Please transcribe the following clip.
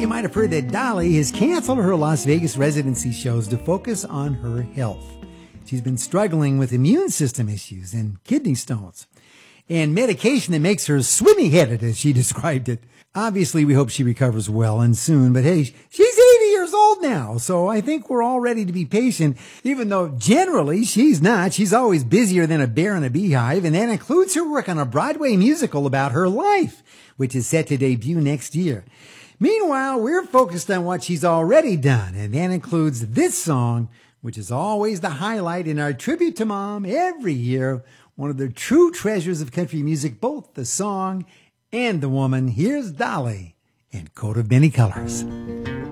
you might have heard that Dolly has canceled her Las Vegas residency shows to focus on her health. She's been struggling with immune system issues and kidney stones and medication that makes her swimmy-headed, as she described it. Obviously, we hope she recovers well and soon, but hey, she's 80 years old now, so I think we're all ready to be patient, even though generally she's not. She's always busier than a bear in a beehive, and that includes her work on a Broadway musical about her life, which is set to debut next year. Meanwhile, we're focused on what she's already done, and that includes this song, which is always the highlight in our tribute to Mom every year, one of the true treasures of country music, both the song and the woman. Here's Dolly in Coat of Many Colors.